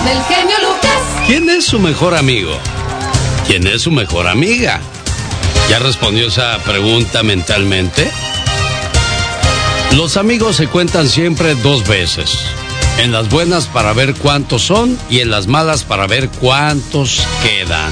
del genio Lucas. ¿Quién es su mejor amigo? ¿Quién es su mejor amiga? ¿Ya respondió esa pregunta mentalmente? Los amigos se cuentan siempre 2 veces. En las buenas para ver cuántos son y en las malas para ver cuántos quedan.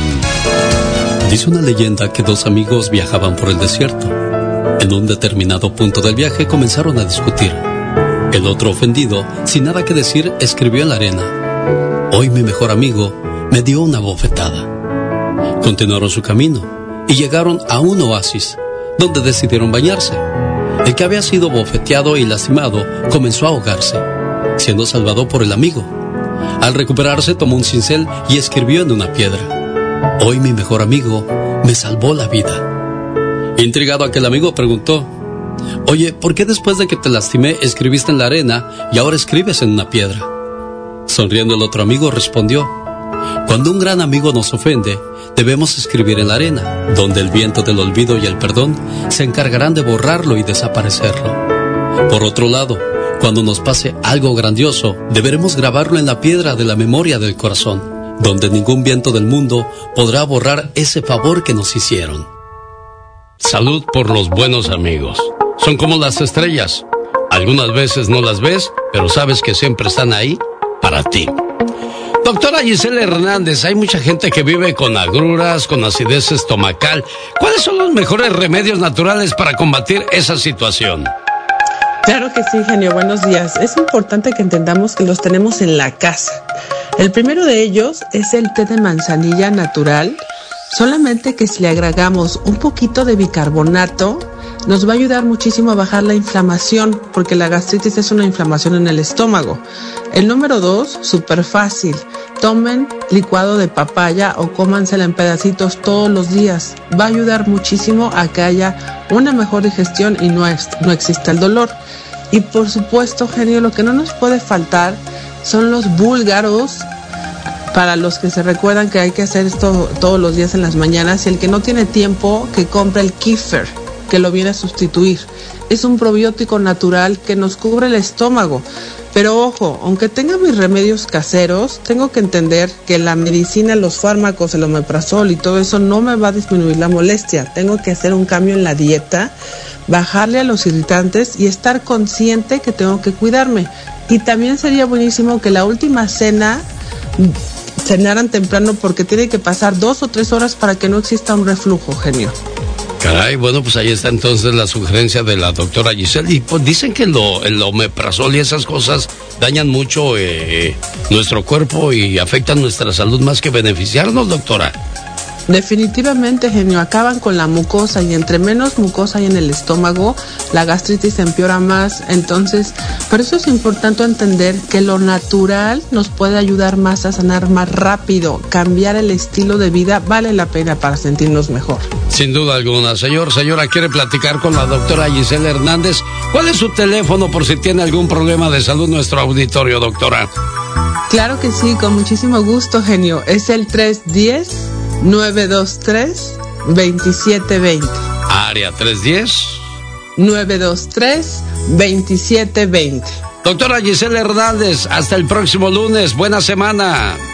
Dice una leyenda que 2 amigos viajaban por el desierto. En un determinado punto del viaje comenzaron a discutir. El otro, ofendido, sin nada que decir, escribió en la arena: hoy mi mejor amigo me dio una bofetada. Continuaron su camino y llegaron a un oasis, donde decidieron bañarse. El que había sido bofeteado y lastimado comenzó a ahogarse, siendo salvado por el amigo. Al recuperarse, tomó un cincel y escribió en una piedra: hoy mi mejor amigo me salvó la vida. Intrigado, aquel amigo preguntó: oye, ¿por qué después de que te lastimé escribiste en la arena y ahora escribes en una piedra? Sonriendo, el otro amigo respondió: cuando un gran amigo nos ofende, debemos escribir en la arena, donde el viento del olvido y el perdón se encargarán de borrarlo y desaparecerlo. Por otro lado, cuando nos pase algo grandioso, deberemos grabarlo en la piedra de la memoria del corazón, donde ningún viento del mundo podrá borrar ese favor que nos hicieron. Salud por los buenos amigos. Son como las estrellas. Algunas veces no las ves, pero sabes que siempre están ahí para ti. Doctora Gisela Hernández, hay mucha gente que vive con agruras, con acidez estomacal. ¿Cuáles son los mejores remedios naturales para combatir esa situación? Claro que sí, genio. Buenos días. Es importante que entendamos que los tenemos en la casa. El primero de ellos es el té de manzanilla natural. Solamente que si le agregamos un poquito de bicarbonato, nos va a ayudar muchísimo a bajar la inflamación, porque la gastritis es una inflamación en el estómago. El número 2, súper fácil. Tomen licuado de papaya o cómansela en pedacitos todos los días. Va a ayudar muchísimo a que haya una mejor digestión y no exista el dolor. Y por supuesto, genio, lo que no nos puede faltar son los búlgaros. Para los que se recuerdan que hay que hacer esto todos los días en las mañanas, y el que no tiene tiempo, que compre el kéfir, que lo viene a sustituir. Es un probiótico natural que nos cubre el estómago. Pero ojo, aunque tenga mis remedios caseros, tengo que entender que la medicina, los fármacos, el omeprazol y todo eso no me va a disminuir la molestia. Tengo que hacer un cambio en la dieta, bajarle a los irritantes y estar consciente que tengo que cuidarme. Y también sería buenísimo que la última cena cenaran temprano, porque tiene que pasar 2 o 3 horas para que no exista un reflujo, genio. Caray, bueno, pues ahí está entonces la sugerencia de la doctora Giselle. Y pues dicen que el omeprazol y esas cosas dañan mucho nuestro cuerpo y afectan nuestra salud más que beneficiarnos, doctora. Definitivamente, genio, acaban con la mucosa, y entre menos mucosa hay en el estómago, la gastritis empeora más. Entonces, por eso es importante entender que lo natural nos puede ayudar más a sanar más rápido. Cambiar el estilo de vida vale la pena para sentirnos mejor. Sin duda alguna. Señora, ¿quiere platicar con la doctora Gisela Hernández? ¿Cuál es su teléfono por si tiene algún problema de salud nuestro auditorio, doctora? Claro que sí, con muchísimo gusto, genio. Es el 310-923-2720. Área 310-923-2720. Doctora Gisela Hernández, hasta el próximo lunes. Buena semana.